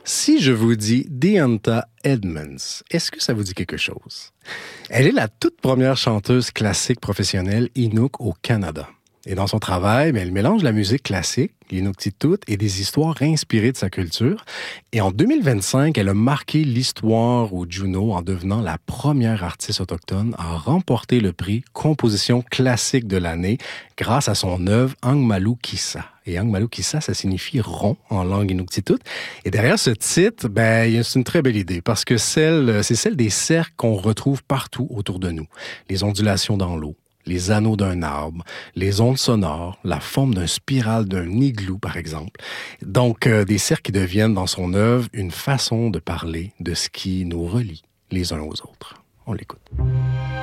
Si je vous dis Diantha Edmonds, est-ce que ça vous dit quelque chose? Elle est la toute première chanteuse classique professionnelle Inuk au Canada. Et dans son travail, elle mélange la musique classique, l'Inuktitut, et des histoires inspirées de sa culture. Et en 2025, elle a marqué l'histoire au Juno en devenant la première artiste autochtone à remporter le prix Composition classique de l'année grâce à son œuvre Angmalu Kisa. Et Angmalu Kisa, ça signifie rond en langue Inuktitut. Et derrière ce titre, c'est une très belle idée parce que c'est celle des cercles qu'on retrouve partout autour de nous. Les ondulations dans l'eau, les anneaux d'un arbre, les ondes sonores, la forme d'un spirale d'un igloo, par exemple. Donc, des cercles qui deviennent dans son œuvre une façon de parler de ce qui nous relie les uns aux autres. On l'écoute.